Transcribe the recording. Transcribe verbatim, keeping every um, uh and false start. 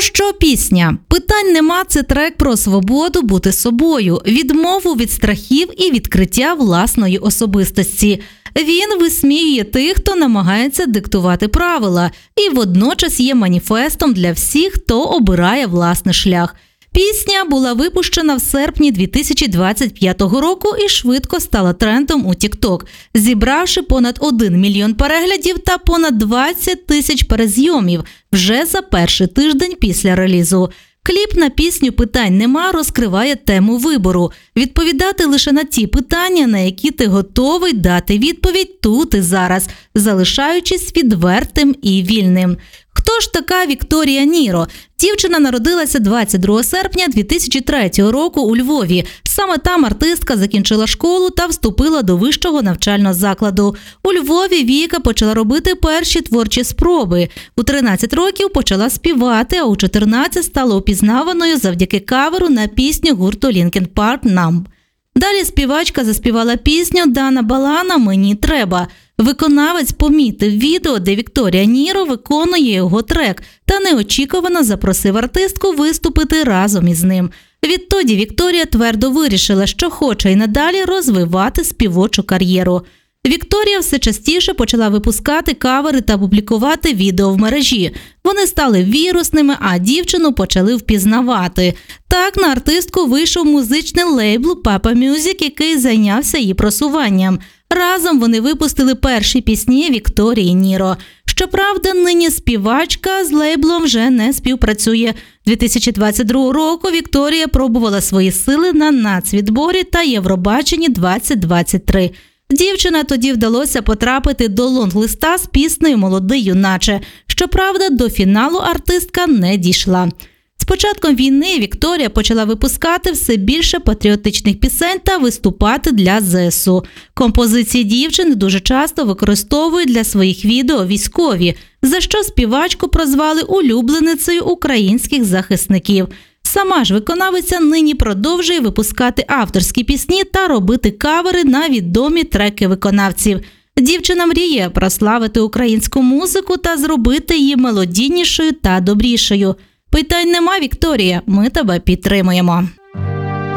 що пісня? Питань нема – це трек про свободу бути собою, відмову від страхів і відкриття власної особистості. Він висміює тих, хто намагається диктувати правила, і водночас є маніфестом для всіх, хто обирає власний шлях. Пісня була випущена в серпні дві тисячі двадцять п'ятого року і швидко стала трендом у TikTok, зібравши понад один мільйон переглядів та понад двадцять тисяч перезйомів вже за перший тиждень після релізу. Кліп на пісню «Питань нема» розкриває тему вибору – відповідати лише на ті питання, на які ти готовий дати відповідь тут і зараз, залишаючись відвертим і вільним. Хто ж така Вікторія Ніро? Дівчина народилася двадцять другого серпня дві тисячі третього року у Львові. Саме там артистка закінчила школу та вступила до вищого навчального закладу. У Львові Віка почала робити перші творчі спроби. У тринадцять років почала співати, а у чотирнадцять стала упізнаваною завдяки каверу на пісню гурту Linkin Park «Numb». Далі співачка заспівала пісню Дана Балана «Мені треба». Виконавець помітив відео, де Вікторія Ніро виконує його трек, та неочікувано запросив артистку виступити разом із ним. Відтоді Вікторія твердо вирішила, що хоче і надалі розвивати співочу кар'єру. Вікторія все частіше почала випускати кавери та публікувати відео в мережі. Вони стали вірусними, а дівчину почали впізнавати. Так на артистку вийшов музичний лейбл Papa Music, який зайнявся її просуванням. Разом вони випустили перші пісні Вікторії Ніро. Щоправда, нині співачка з лейблом вже не співпрацює. дві тисячі двадцять другого року Вікторія пробувала свої сили на нацвідборі та Євробаченні двадцять двадцять три. Дівчина тоді вдалося потрапити до лонглиста з піснею «Молодий юначе». Щоправда, до фіналу артистка не дійшла. З початком війни Вікторія почала випускати все більше патріотичних пісень та виступати для зе ес у. Композиції дівчини дуже часто використовують для своїх відео військові, за що співачку прозвали улюбленицею українських захисників. Сама ж виконавиця нині продовжує випускати авторські пісні та робити кавери на відомі треки виконавців. Дівчина мріє прославити українську музику та зробити її мелодійнішою та добрішою. Питань нема, Вікторія, ми тебе підтримуємо.